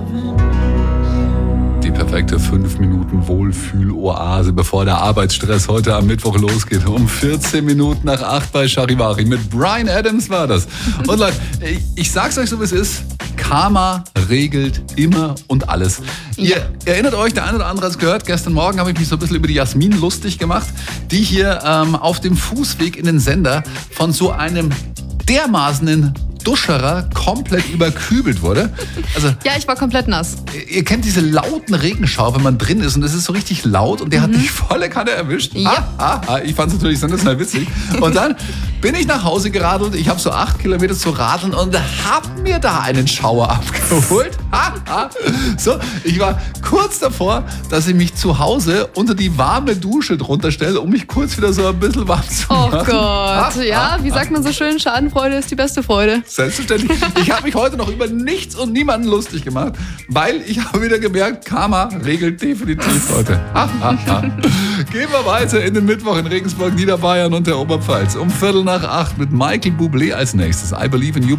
Die perfekte 5 Minuten Wohlfühl-Oase, bevor der Arbeitsstress heute am Mittwoch losgeht. Um 14 Minuten nach 8 bei Charivari. Mit Bryan Adams war das. Und Leute, ich sag's euch so, wie es ist. Karma regelt immer und alles. Ihr erinnert euch, der eine oder andere hat es gehört, gestern Morgen habe ich mich so ein bisschen über die Jasmin lustig gemacht, die hier auf dem Fußweg in den Sender von so einem dermaßenen Duscherer komplett überkübelt wurde. Also, ja, ich war komplett nass. Ihr kennt diese lauten Regenschauer, wenn man drin ist und es ist so richtig laut und der hat dich volle Kanne erwischt. Ja. Ich fand es natürlich sensationell witzig. Und dann bin ich nach Hause geradelt, ich habe so 8 Kilometer zu radeln und habe mir da einen Schauer abgeholt. So, ich war kurz davor, dass ich mich zu Hause unter die warme Dusche drunter stelle, um mich kurz wieder so ein bisschen warm zu machen. Oh Gott, ja, wie sagt man so schön, Schadenfreude ist die beste Freude. Selbstverständlich. Ich habe mich heute noch über nichts und niemanden lustig gemacht, weil ich habe wieder gemerkt, Karma regelt definitiv heute. Gehen wir weiter in den Mittwoch in Regensburg, Niederbayern und der Oberpfalz. Um 7:45 mit Michael Bublé als nächstes. I Believe in You.